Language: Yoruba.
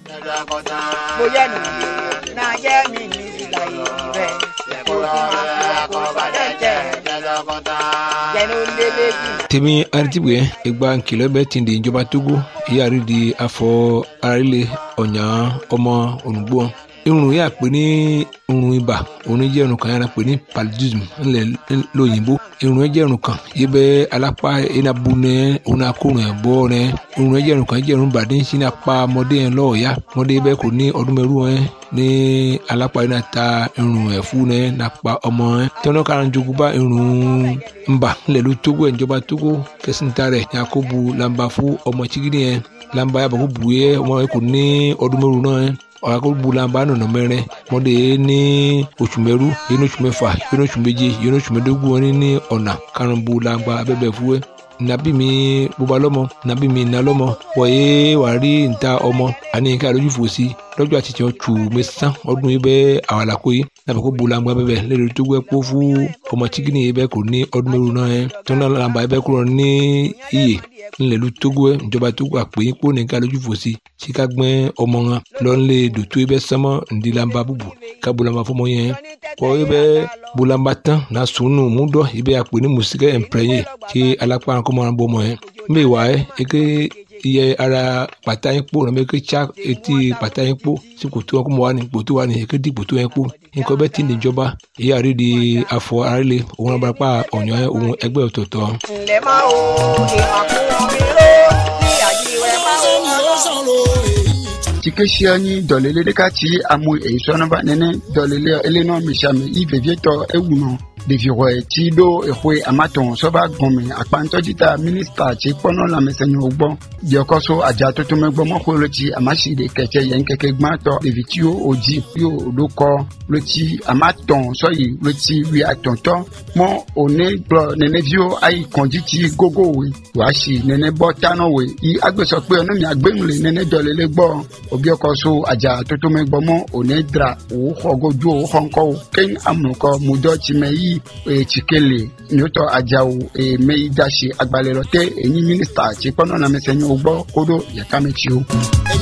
bóyá nù náà jẹ́ mi ní ìlà ìrẹ́ kó tí máa kó padà jẹ́ jẹ́nu lélẹ́jì. tèmi aritibuye ìgbà nkìlọ̀ bẹ́ẹ̀ ti di ìjọba Togo ìyáàrí di afọ arílẹ̀ ọ̀nyà ọmọ olùgbò irun yà pé ní irun ibà òun jẹ́ irun kan yàrá pé ní paludism ńlẹ̀ lóyìnbó irun yẹn jẹ́ irun kan yìí bẹ́ alápá enabu nẹ òun akórun ẹ̀ bọ́ nẹ irun yẹn jẹ́ irun kan jẹ́ irun bàdé sí ní apá ọmọdé yẹn lọ́ọ̀ọ́yá ọmọdé bẹ́ẹ̀ kò ní ọdún mẹ́rù yẹn ní alápá yẹn náà ta irun ẹ̀fú nẹ nàpá ọmọ yẹn tọ́nà kan jogun bá irun ńbà ńlẹ̀ ló Togo ẹ̀ ìjọba Togo kẹsìntà rẹ̀ yakubu lamba fún ọmọ chigidi yẹn lamba yàbọ̀ kó bu yẹ ọmọ yẹn kò ní ọdún mẹ́rù náà yẹn ọ̀làkọ̀bùlànbà nọ̀nà mẹ́rin mọ́dé ní oṣù mẹ́rú yẹn ní oṣù mẹ́fà yẹn ní oṣù méje yẹn ní oṣù mẹ́dógún wọn ní ọ̀nà karùnbùlànbà abẹ́bẹ̀ fúwẹ́ nàbí mi bóba lọ́mọ nàbí mi nà lọ́mọ wọ̀nyé wà rí níta ọmọ àní nǹkan àlójú fòsí lọ́jọ́ àti tiẹ̀ tù mẹ́sàn ọdún yìí bẹ́ẹ̀ àwàlàkó yìí nàbẹ̀ kó bulangba bẹ́ẹ̀ lẹ́rìí tó gbẹ́ kó fún ọmọ chikini yìí bẹ́ẹ̀ kò ní ọdún mẹ́rù náà yẹn tó náà làǹbà yìí bẹ́ẹ̀ kúrò ní iyè ńlẹ̀lú Togo ẹ̀ ìjọba Togo àpè yín kó nìkan lójú fòsí tí ká gbẹ́ ọmọ wọn lọ́nlé dòtó yìí bẹ́ẹ̀ sánmọ́ ǹdí làǹbà bùbù ká bulangba fọmọ yẹn kọ́ yìí bẹ́ẹ̀ bulangba tán náà sùnù múdọ̀ yìí bẹ́ẹ̀ àpè ní mùsíkẹ́ ẹ̀ǹpẹ̀rẹ̀yìn tí alápá kọ́mọ́ràn bọ́ ọmọ yẹn mbẹ́ wà ẹ́ eke iye ara pàtà yín kpó nàbẹ eke tsa etí pàtà yín kpó tí kòtò wọn kó mọ wà ní kòtò wà ní eke di kòtò yẹn kpó nǹkan bẹ́ẹ̀ ti ní ìjọba èyí àrí di afọ arílẹ̀ òun abarapá ọ̀nyọ́ òun ẹgbẹ́ ọ̀tọ̀ọ̀tọ̀. ǹlẹ́ máa wo ìmàkùn mi ló ní àjíwẹ̀ máa wo. Tikesia ni dɔlele ɖeka tsi amu esɔnɔba nene dɔlele elenɔ misiame ivevietɔ ewunɔ ɖevixɔ tsi ɖo exɔe amatɔn sɔba gɔme akpantɔdzita minista tsi kpɔnɔ lãmesẽnyewo gbɔ diɔkɔso adzatotomɛgbɔ mɔxɔlo tsi amasi de kɛkɛ yɛn kɛkɛ gbãtɔ ɖevitsiwo odzi yo ɖokɔ lotsi amatɔn sɔyi lotsi wi atɔntɔ mɔ one gblɔ neneviwo ayi kɔnditsi gogowoe wòasi nene bɔ tanɔwoe yi agbesɔkpe ɔnumi agbenu le nene dɔlele gbɔ obiɔkɔso adzatotomɛgbɔmɔ one dra wò xɔ godo wò xɔ ŋkɔwo keŋ amukɔ mudɔ tsime yi tsikele nyɔtɔ adzawo meyi dasi agbalẽ lɔte enyi minista tsi kpɔnɔ lãmesẽnyewo gbɔ koɖo yakametsiwo.